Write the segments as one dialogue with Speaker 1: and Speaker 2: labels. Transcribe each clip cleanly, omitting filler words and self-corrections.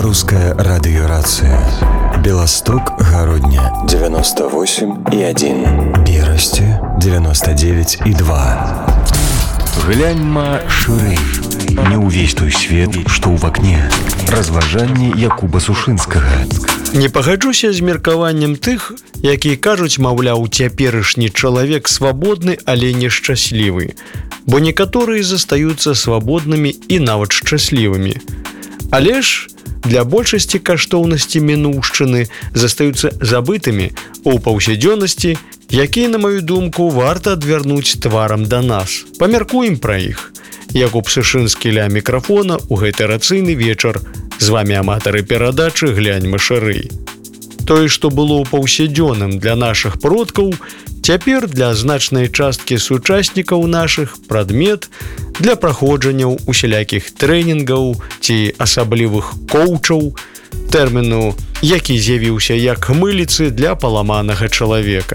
Speaker 1: Русская радиорация. Белосток, Городня 98,1. Берасти 99,2. Гляньма шырэй. Не ўвесь той свет, што ў вакне. Разважанні Якуба Сушынскага.
Speaker 2: Не пагаджуся з меркаваннем тых, якія кажуць, маўляў, цяперашні чалавек свабодны, але нешчаслівы, бо некаторыя застаюцца свабоднымі і нават шчаслівымі. Але ж для большасці каштоўнасці мінуўшчыны застаюцца забытымі у паўсядзённасці, якія, на маю думку, варта адвярнуць тварам да нас. Памяркуем пра іх. Якуб Сушынскі ля мікрафона ў гэты рацыйны вечар. З вамі аматары перадачы «Гляньма шырэй». Тое, што было паўсядзённым для нашых продкаў, цяпер для значнай часткі сучаснікаў нашых прадмет для праходжанняў усялякіх трэнінгаў ці асаблівых коучаў, тэрміну, які з'явіўся як мыліцы для паламанага чалавека.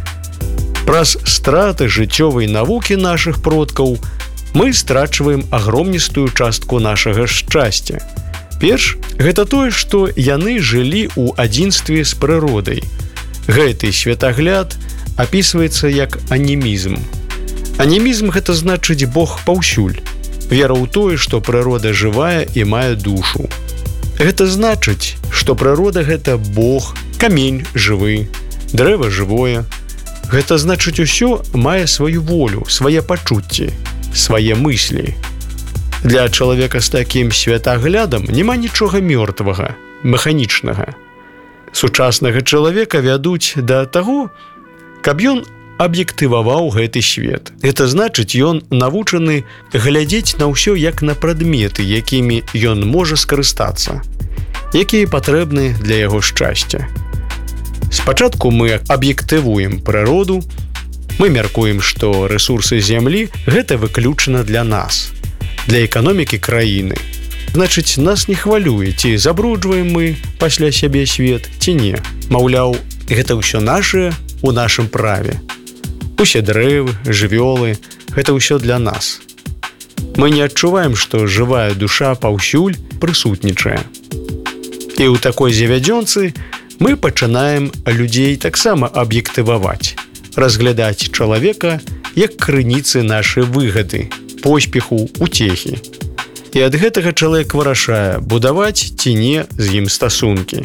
Speaker 2: Праз страты жыццёвай навукі нашых продкаў мы страчваем агромністую частку нашага шчасця. Перш, гэта тое, што яны жылі ў адзінстве з прыродай. Гэты светагляд апісваецца як анімізм. Анімізм – гэта значыць Бог паўсюль. Вера ў тое, што прырода жывая і мае душу. Гэта значыць, што прырода – гэта Бог, камень жывы, дрэва жывое. Гэта значыць, усё мае сваю волю, свае пачуцці, свае мыслі. Для чалавека з такім светаглядам няма нічога мёртвага, механічнага. Сучаснага чалавека вядуць да таго, каб ён аб'ектываваў гэты свет. Гэта значыць, ён навучаны глядзець на ўсё як на прадметы, якімі ён можа скарыстацца, якія патрэбны для яго шчасця. Спачатку мы аб'ектывуем прыроду, мы мяркуем, што рэсурсы зямлі – гэта выключна для нас, для эканомікі краіны. Значыць, нас не хвалюе, ці забруджваем мы пасля сябе свет, ці не. Маўляў, гэта ўсё нашае у нашым праве. Усе дрэвы, жывёлы – гэта ўсё для нас. Мы не адчуваем, што жывая душа паўсюль прысутнічае. І ў такой завядзёнцы мы пачынаем людзей таксама аб'ектываваць, разглядаць чалавека як крыніцы нашай выгады, поспеху, уцехі. І ад гэтага чалавек вырашае, будаваць ці не з ім стасункі.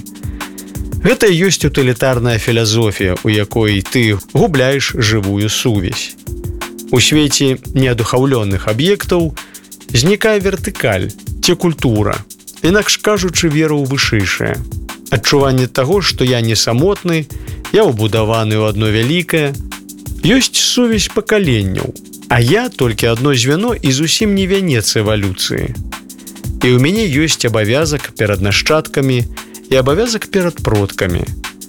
Speaker 2: Гэта і ёсць утылітарная філасофія, у якой ты губляеш жывую сувязь. У свеце неадухаўлёных аб'ектаў знікае вертыкаль ці культура, інакш кажучы, вера ў вышэйшае. Адчуванне таго, што я не самотны, я ўбудаваны ў адно вялікае. Ёсць сувязь пакаленняў, а я толькі адно звяно і зусім не вянец эвалюцыі. І ў мяне ёсць абавязак перад нашчадкамі і абавязак перад продкамі.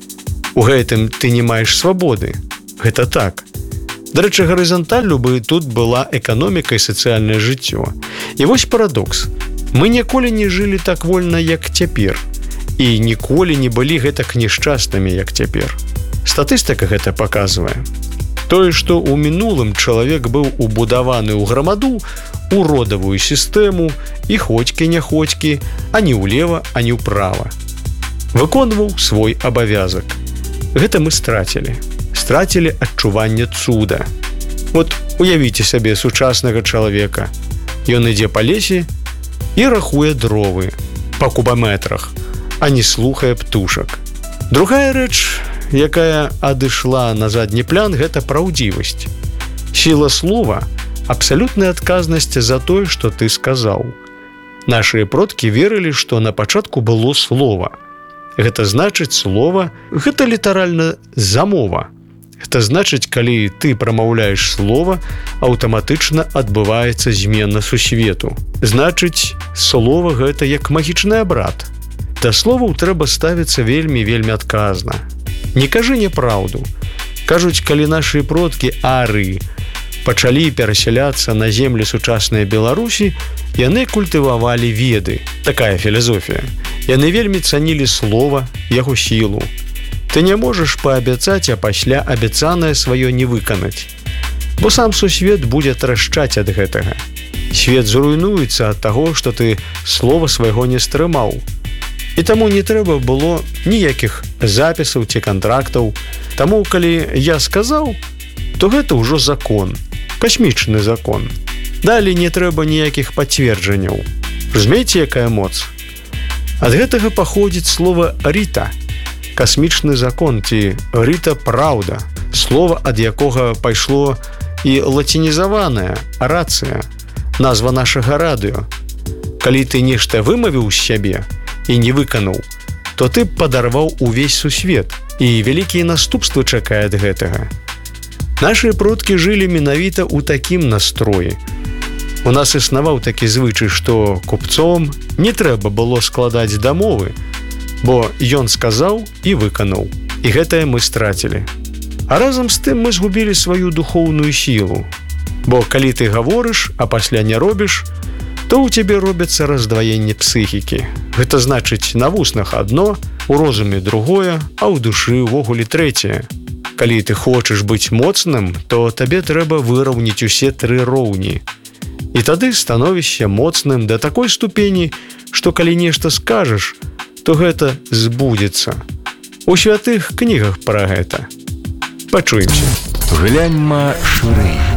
Speaker 2: У гэтым ты не маеш свабоды. Гэта так. Дарэчы, гарызанталлю бы тут была эканоміка і сацыяльнае жыццё. І вось парадокс. Мы ніколі не жылі так вольна, як цяпер. І ніколі не былі гэтак нешчаснымі, як цяпер. Статыстыка гэта паказвае. Тое, што ў мінулым чалавек быў убудаваны ў грамаду, у родавую сістэму, і ходзькі-няходзькі, ані ўлева, ані ўправа. Выконваў свой абавязак. Гэта мы страцілі. Страцілі адчуванне цуда. Вот уявіце сабе сучаснага чалавека. Ён ідзе па лесе і рахуе дровы па кубаметрах, а не слухае птушак. Другая рэч, якая адышла на задні план, гэта праўдзівасць. Сіла слова – абсалютная адказнасць за тое, што ты сказаў. Нашыя продкі верылі, што на пачатку было слова. Гэта значыць, слова – гэта літаральна замова. Гэта значыць, калі ты прамаўляеш слова, аўтаматычна адбываецца змена сусвету. Значыць, слова – гэта як магічны абрад. Да словаў трэба ставіцца вельмі адказна. Не кажы няпраўду. Кажуць, калі нашы продкі арыі пачалі перасяляцца на землі сучаснай Беларусі, яны культывавалі веды. Такая філасофія. Яны вельмі цанілі слова, яго сілу. Ты не можаш паабяцаць, а пасля абяцанае сваё не выканаць. Бо сам сусвет будзе трашчаць ад гэтага. Свет зруйнуецца ад таго, што ты слова свайго не стрымаў. І таму не трэба было ніякіх запісаў ці кантрактаў. Таму, калі я сказаў, то гэта ўжо закон, касмічны закон. Далей не трэба ніякіх пацверджанняў. Разумееце, якая моц? Ад гэтага паходзіць слова «ріта», касмічны закон ці «ріта праўда», слова, ад якога пайшло і лацінізаваная арацыя, назва нашага радыё. Калі ты нешта вымавіў з сябе і не выканаў, то ты падарваў увесь сусвет, і вялікія наступствы чакае ад гэтага. Нашы продкі жылі менавіта ў такім настроі. У нас існаваў такі звычай, што купцом не трэба было складаць дамовы, бо ён сказаў і выканаў, і гэтае мы страцілі. А разам з тым мы згубілі сваю духоўную сілу, бо калі ты гаворыш, а пасля не робіш, то ў цябе робіцца раздваенне псіхікі. Гэта значыць, на вуснах адно, у розуме другое, а ў душы ўвогуле трэцяе. Калі ты хочаш быць моцным, то табе трэба выраўніць усе тры роўні. І тады становішся моцным да такой ступені, што калі нешта скажаш, то гэта збудзецца. У святых кнігах пра гэта. Пачуемся.
Speaker 1: Гляньма шырэй.